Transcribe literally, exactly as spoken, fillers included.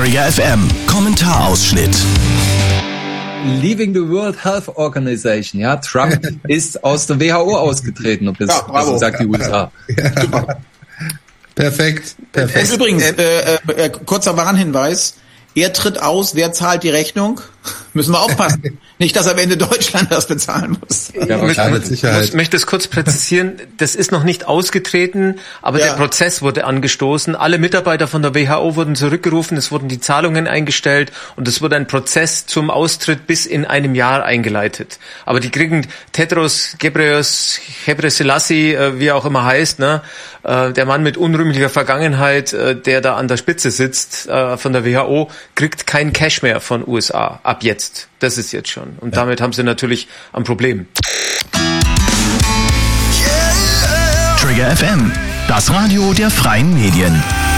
Trigger F M, Kommentarausschnitt. Leaving the World Health Organization. Ja, Trump ist aus der W H O ausgetreten, ob das, ja, das sagt die U S A. Ja. Super. Perfekt, perfekt. Und übrigens, äh, äh, kurzer Warnhinweis, er tritt aus, wer zahlt die Rechnung? Müssen wir aufpassen. Nicht, dass am Ende Deutschland das bezahlen muss. Ja, ich möchte, mit Sicherheit. Ich möchte es kurz präzisieren. Das ist noch nicht ausgetreten, aber ja. Der Prozess wurde angestoßen. Alle Mitarbeiter von der W H O wurden zurückgerufen, es wurden die Zahlungen eingestellt und es wurde ein Prozess zum Austritt bis in einem Jahr eingeleitet. Aber die kriegen Tedros Ghebreyesus, wie er auch immer heißt, ne, der Mann mit unrühmlicher Vergangenheit, der da an der Spitze sitzt von der W H O, kriegt kein Cash mehr von U S A. Ab jetzt. Das ist jetzt schon. Und ja. Damit haben sie natürlich ein Problem. Trigger F M, das Radio der freien Medien.